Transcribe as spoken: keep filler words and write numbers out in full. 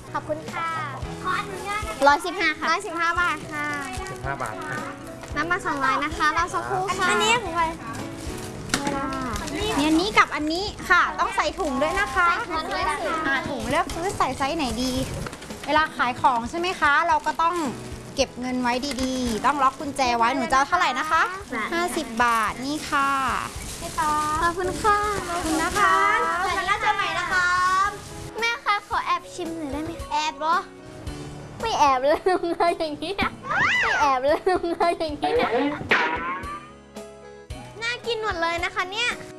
ขอบคุณค่ะขออนุญาตนะร้อยสิบห้าค่ะร้อยสิบห้าบาทค่ะสิบห้าบาทน้ำมาสองร้อยนะคะรอสักครู่ค่ะอันนี้ของใครเนี่ยอันนี้กับอันนี้ค่ะต้องใส่ถุงด้วยนะคะใส่ถุงด้วยสิอ่าถุงเลือกซื้อใส่ไซส์ไหนดี เวลาขายของใช่ไหมคะ เราก็ต้องเก็บเงินไว้ดีๆ ต้องล็อกกุญแจไว้หนูจะเอาเท่าไหร่นะคะห้าสิบบาทนี่ค่ะขอบคุณค่ะขอบคุณนะคะแล้วน่าจะใหม่นะคะ แม่คะขอแอบชิมหน่อยได้ไหมแอบเหรอ ไม่แอบเลยทำงานอย่างนี้ไม่แอบเลยทำงานอย่างนี้น่ากินหมดเลยนะคะเนี่ย